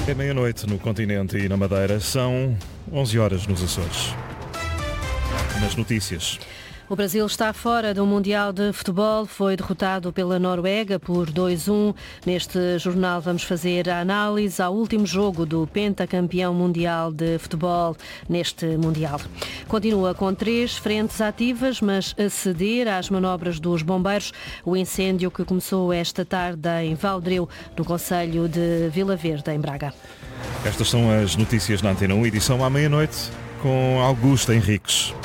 É meia-noite no continente e na Madeira, são 11 horas nos Açores. Nas notícias. O Brasil está fora do Mundial de Futebol, foi derrotado pela Noruega por 2-1. Neste jornal vamos fazer a análise ao último jogo do pentacampeão mundial de futebol neste Mundial. Continua com 3 frentes ativas, mas a ceder às manobras dos bombeiros, o incêndio que começou esta tarde em Valdreu, no concelho de Vila Verde, em Braga. Estas são as notícias na Antena 1, edição à meia-noite, com Augusto Henriques.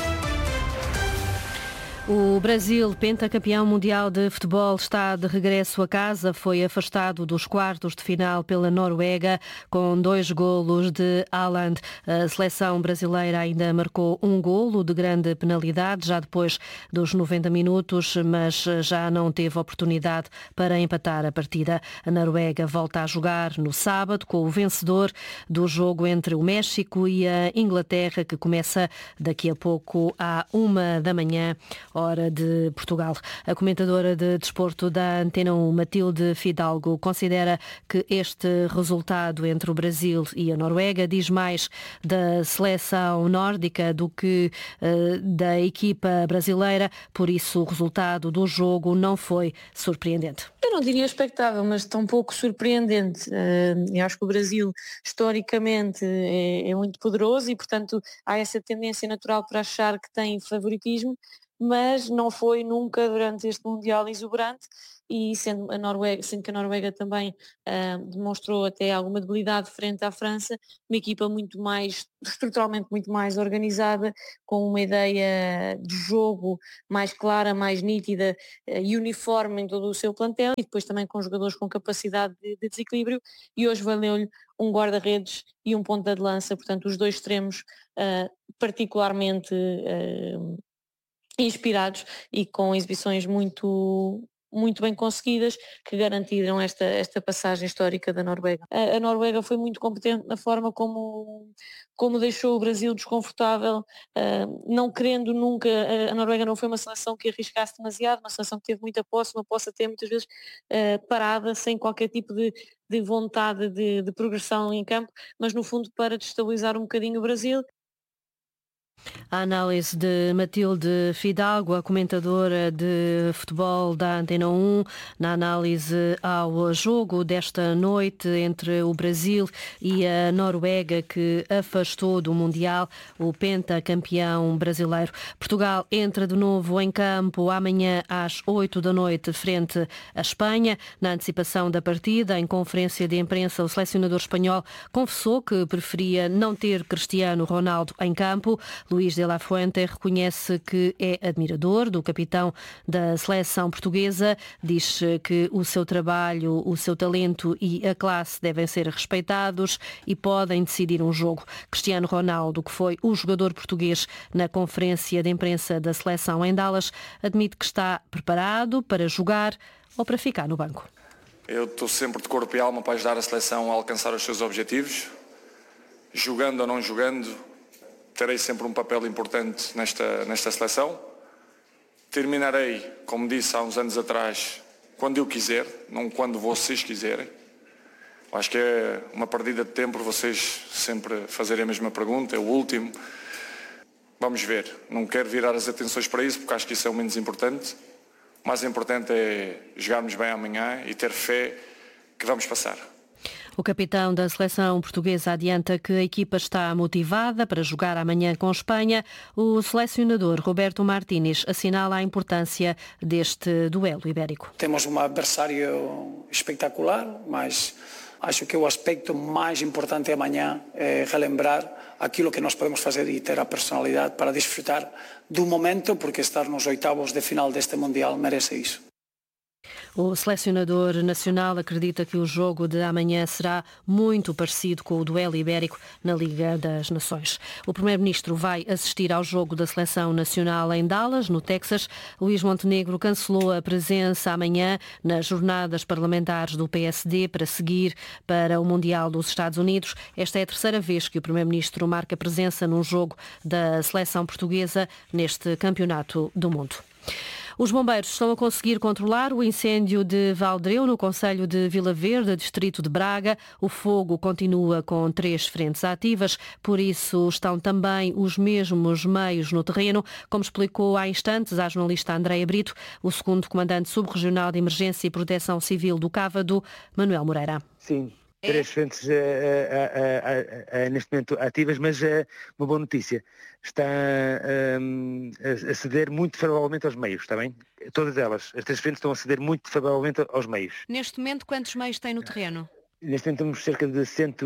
O Brasil, pentacampeão mundial de futebol, está de regresso a casa. Foi afastado dos quartos de final pela Noruega com 2 golos de Haaland. A seleção brasileira ainda marcou um golo de grande penalidade já depois dos 90 minutos, mas já não teve oportunidade para empatar a partida. A Noruega volta a jogar no sábado com o vencedor do jogo entre o México e a Inglaterra, que começa daqui a pouco à 1 da manhã, hora de Portugal. A comentadora de desporto da Antena 1, Matilde Fidalgo, considera que este resultado entre o Brasil e a Noruega diz mais da seleção nórdica do que da equipa brasileira, por isso o resultado do jogo não foi surpreendente. Eu não diria expectável, mas tão pouco surpreendente. Eu acho que o Brasil, historicamente, é muito poderoso e, portanto, há essa tendência natural para achar que tem favoritismo, mas não foi nunca durante este Mundial exuberante, e sendo que a Noruega também demonstrou até alguma debilidade frente à França, uma equipa estruturalmente muito mais organizada, com uma ideia de jogo mais clara, mais nítida e uniforme em todo o seu plantel, e depois também com jogadores com capacidade de desequilíbrio, e hoje valeu-lhe um guarda-redes e um ponta de lança, portanto os dois extremos particularmente inspirados e com exibições muito bem conseguidas, que garantiram esta passagem histórica da Noruega. A Noruega foi muito competente na forma como deixou o Brasil desconfortável, não querendo nunca. A Noruega não foi uma seleção que arriscasse demasiado, uma seleção que teve muita posse, uma posse até muitas vezes parada, sem qualquer tipo de vontade de progressão em campo, mas no fundo para destabilizar um bocadinho o Brasil. A análise de Matilde Fidalgo, a comentadora de futebol da Antena 1, na análise ao jogo desta noite entre o Brasil e a Noruega, que afastou do Mundial o pentacampeão brasileiro. Portugal entra de novo em campo amanhã às 8 da noite frente à Espanha. Na antecipação da partida, em conferência de imprensa, o selecionador espanhol confessou que preferia não ter Cristiano Ronaldo em campo. Luís de la Fuente reconhece que é admirador do capitão da seleção portuguesa, diz que o seu trabalho, o seu talento e a classe devem ser respeitados e podem decidir um jogo. Cristiano Ronaldo, que foi o jogador português na conferência de imprensa da seleção em Dallas, admite que está preparado para jogar ou para ficar no banco. Eu estou sempre de corpo e alma para ajudar a seleção a alcançar os seus objetivos, jogando ou não jogando. Terei sempre um papel importante nesta seleção. Terminarei, como disse há uns anos atrás, quando eu quiser, não quando vocês quiserem. Acho que é uma perdida de tempo vocês sempre fazerem a mesma pergunta, é o último. Vamos ver, não quero virar as atenções para isso, porque acho que isso é o menos importante. O mais importante é jogarmos bem amanhã e ter fé que vamos passar. O capitão da seleção portuguesa adianta que a equipa está motivada para jogar amanhã com Espanha. O selecionador Roberto Martínez assinala a importância deste duelo ibérico. Temos um adversário espetacular, mas acho que o aspecto mais importante amanhã é relembrar aquilo que nós podemos fazer e ter a personalidade para desfrutar do momento, porque estar nos oitavos de final deste Mundial merece isso. O selecionador nacional acredita que o jogo de amanhã será muito parecido com o duelo ibérico na Liga das Nações. O primeiro-ministro vai assistir ao jogo da seleção nacional em Dallas, no Texas. Luís Montenegro cancelou a presença amanhã nas jornadas parlamentares do PSD para seguir para o Mundial dos Estados Unidos. Esta é a terceira vez que o primeiro-ministro marca presença num jogo da seleção portuguesa neste Campeonato do Mundo. Os bombeiros estão a conseguir controlar o incêndio de Valdreu, no concelho de Vila Verde, distrito de Braga. O fogo continua com 3 frentes ativas, por isso estão também os mesmos meios no terreno, como explicou há instantes a jornalista Andreia Brito, o segundo comandante subregional de Emergência e Proteção Civil do Cávado, Manuel Moreira. Sim. 3 frentes neste momento ativas, mas uma boa notícia. Está a ceder muito favoravelmente aos meios, está bem? Todas elas, as 3 frentes estão a ceder muito favoravelmente aos meios. Neste momento, quantos meios tem no terreno? Neste momento temos cerca de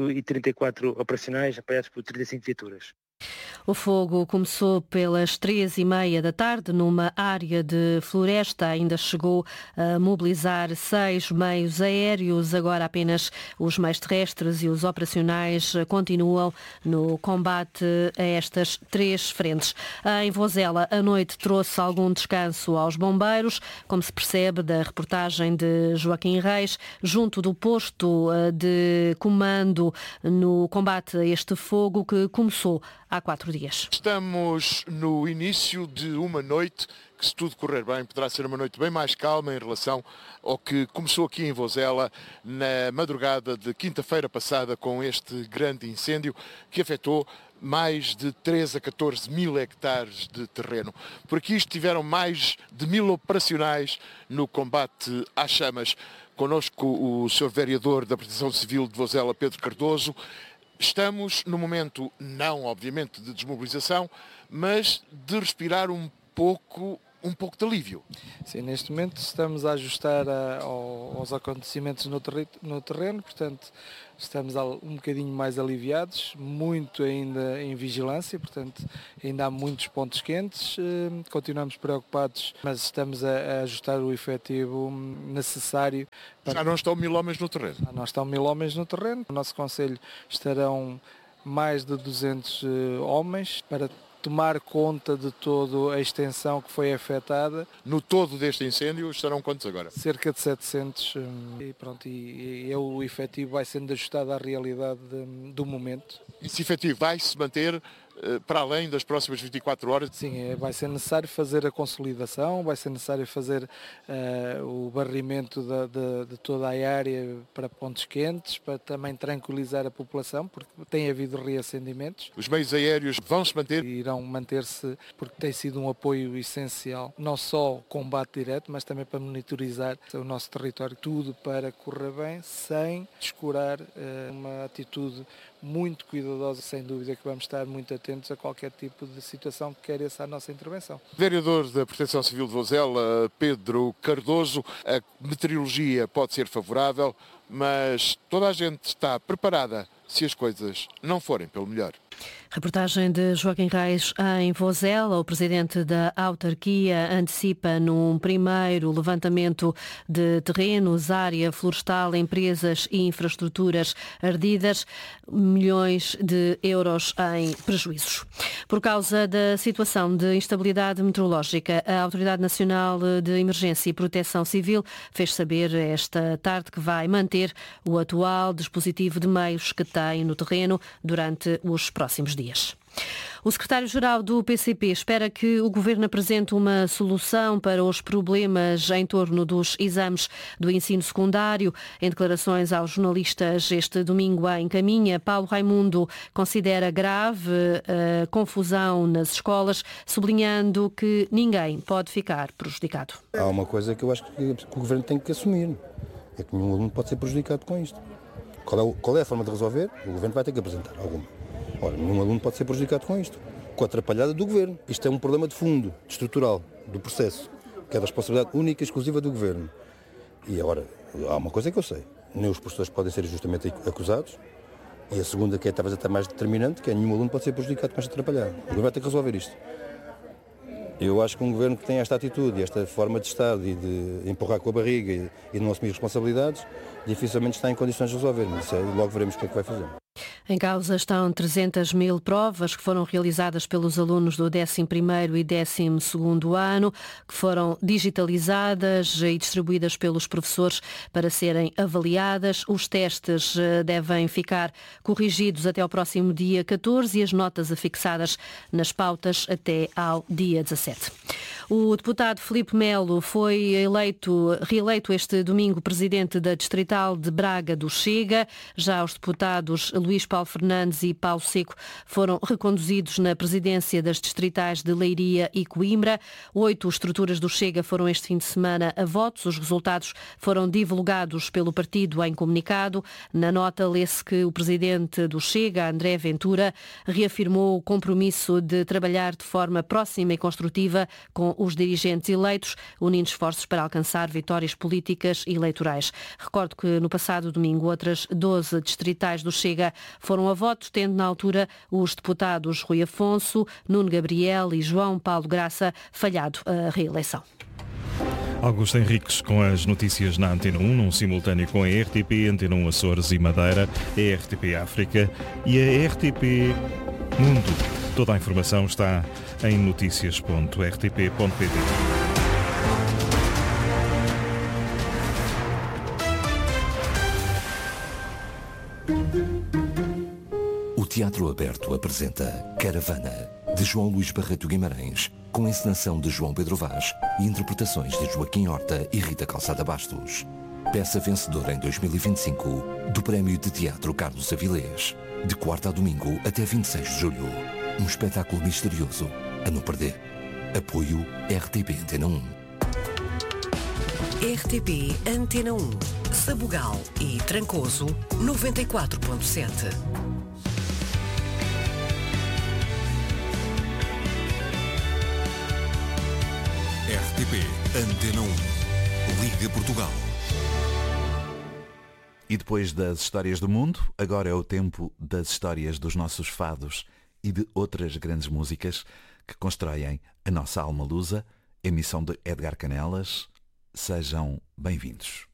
134 operacionais, apoiados por 35 viaturas. O fogo começou pelas 3h30 da tarde numa área de floresta. Ainda chegou a mobilizar 6 meios aéreos. Agora apenas os meios terrestres e os operacionais continuam no combate a estas 3 frentes. Em Vozela, a noite trouxe algum descanso aos bombeiros, como se percebe da reportagem de Joaquim Reis, junto do posto de comando no combate a este fogo que começou há 4 dias. Estamos no início de uma noite que, se tudo correr bem, poderá ser uma noite bem mais calma em relação ao que começou aqui em Vozela na madrugada de quinta-feira passada com este grande incêndio que afetou mais de 13 a 14 mil hectares de terreno. Por aqui estiveram mais de 1000 operacionais no combate às chamas. Connosco o Sr. Vereador da Proteção Civil de Vozela, Pedro Cardoso. Estamos no momento, não obviamente de desmobilização, mas de respirar um pouco de alívio. Sim, neste momento estamos a ajustar aos acontecimentos no terreno, portanto estamos um bocadinho mais aliviados, muito ainda em vigilância, portanto ainda há muitos pontos quentes, continuamos preocupados, mas estamos a ajustar o efetivo necessário. Já não estão 1000 homens no terreno? Já não estão 1000 homens no terreno, no nosso concelho estarão mais de 200 homens para tomar conta de toda a extensão que foi afetada. No todo deste incêndio estarão quantos agora? Cerca de 700 e pronto, e o efetivo vai sendo ajustado à realidade do momento. Esse efetivo vai-se manter para além das próximas 24 horas? Sim, vai ser necessário fazer a consolidação, vai ser necessário fazer o barrimento de toda a área para pontos quentes, para também tranquilizar a população, porque tem havido reacendimentos. Os meios aéreos vão se manter? Irão manter-se, porque tem sido um apoio essencial, não só combate direto, mas também para monitorizar o nosso território, tudo para correr bem, sem descurar uma atitude muito cuidadosa. Sem dúvida que vamos estar muito atentos a qualquer tipo de situação que queira a nossa intervenção. Vereador da Proteção Civil de Vozela, Pedro Cardoso, a meteorologia pode ser favorável, mas toda a gente está preparada se as coisas não forem pelo melhor. Reportagem de Joaquim Reis em Vozela. O presidente da autarquia antecipa num primeiro levantamento de terrenos, área florestal, empresas e infraestruturas ardidas, milhões de euros em prejuízos. Por causa da situação de instabilidade meteorológica, a Autoridade Nacional de Emergência e Proteção Civil fez saber esta tarde que vai manter o atual dispositivo de meios que tem no terreno durante os próximos dias. O secretário-geral do PCP espera que o Governo apresente uma solução para os problemas em torno dos exames do ensino secundário. Em declarações aos jornalistas este domingo em Caminha, Paulo Raimundo considera grave a confusão nas escolas, sublinhando que ninguém pode ficar prejudicado. Há uma coisa que eu acho que o Governo tem que assumir, é que nenhum aluno pode ser prejudicado com isto. Qual é a forma de resolver? O Governo vai ter que apresentar alguma. Ora, nenhum aluno pode ser prejudicado com isto, com a atrapalhada do Governo. Isto é um problema de fundo, estrutural, do processo, que é da responsabilidade única e exclusiva do Governo. E agora, há uma coisa que eu sei, nem os professores podem ser justamente acusados, e a segunda, que é talvez até mais determinante, que é nenhum aluno pode ser prejudicado com esta atrapalhada. O Governo vai ter que resolver isto. Eu acho que um Governo que tem esta atitude, esta forma de estar e de empurrar com a barriga e de não assumir responsabilidades, dificilmente está em condições de resolver, mas logo veremos o que é que vai fazer. Em causa estão 300 mil provas que foram realizadas pelos alunos do 11º e 12º ano, que foram digitalizadas e distribuídas pelos professores para serem avaliadas. Os testes devem ficar corrigidos até ao próximo dia 14 e as notas afixadas nas pautas até ao dia 17. O deputado Filipe Melo foi reeleito este domingo presidente da Distrital de Braga do Chega. Já os deputados Luís Paulo Fernandes e Paulo Seco foram reconduzidos na presidência das distritais de Leiria e Coimbra. 8 estruturas do Chega foram este fim de semana a votos. Os resultados foram divulgados pelo partido em comunicado. Na nota lê-se que o presidente do Chega, André Ventura, reafirmou o compromisso de trabalhar de forma próxima e construtiva com os dirigentes eleitos, unindo esforços para alcançar vitórias políticas e eleitorais. Recordo que no passado domingo outras 12 distritais do Chega foram a votos, tendo na altura os deputados Rui Afonso, Nuno Gabriel e João Paulo Graça falhado a reeleição. Augusto Henriques com as notícias na Antena 1, num simultâneo com a RTP, Antena 1 Açores e Madeira, a RTP África e a RTP Mundo. Toda a informação está em noticias.rtp.pt. O Teatro Aberto apresenta Caravana, de João Luís Barreto Guimarães, com encenação de João Pedro Vaz e interpretações de Joaquim Horta e Rita Calçada Bastos. Peça vencedora em 2025 do Prémio de Teatro Carlos Avilés, de quarta a domingo até 26 de julho. Um espetáculo misterioso a não perder. Apoio RTP Antena 1. RTP Antena 1, Sabugal e Trancoso 94.7. RTP Antena 1, Liga Portugal. E depois das histórias do mundo, agora é o tempo das histórias dos nossos fados e de outras grandes músicas que constroem a nossa alma lusa. Emissão de Edgar Canelas. Sejam bem-vindos.